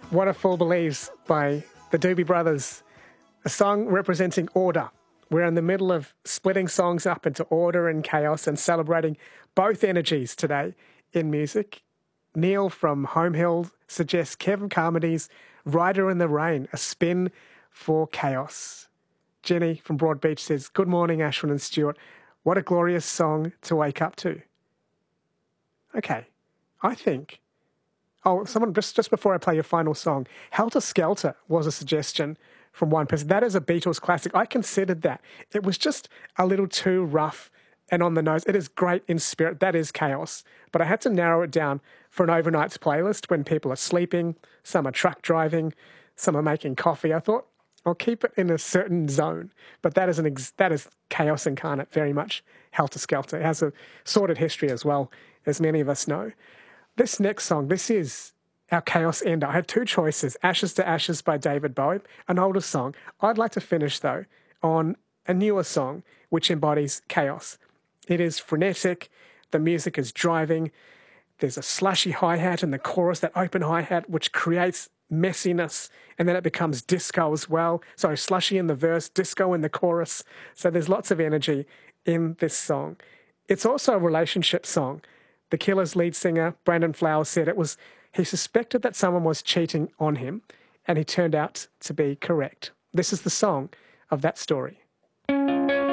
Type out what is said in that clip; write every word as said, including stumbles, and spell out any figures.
What a Fool Believes by the Doobie Brothers, a song representing order. We're in the middle of splitting songs up into order and chaos and celebrating both energies today in music. Neil from Home Hill suggests Kevin Carmody's Rider in the Rain, a spin for chaos. Jenny from Broadbeach says, good morning, Ashwin and Stuart. What a glorious song to wake up to. Okay, I think... Oh, someone, just, just before I play your final song, Helter Skelter was a suggestion from one person. That is a Beatles classic. I considered that. It was just a little too rough and on the nose. It is great in spirit. That is chaos. But I had to narrow it down for an overnights playlist when people are sleeping, some are truck driving, some are making coffee. I thought I'll keep it in a certain zone. But that is, an ex- that is chaos incarnate, very much Helter Skelter. It has a sordid history as well, as many of us know. This next song, this is our chaos ender. I had two choices, Ashes to Ashes by David Bowie, an older song. I'd like to finish, though, on a newer song which embodies chaos. It is frenetic, the music is driving, there's a slushy hi-hat in the chorus, that open hi-hat, which creates messiness, and then it becomes disco as well. So slushy in the verse, disco in the chorus. So there's lots of energy in this song. It's also a relationship song. The Killers lead singer, Brandon Flowers, said it was he suspected that someone was cheating on him, and he turned out to be correct. This is the song of that story.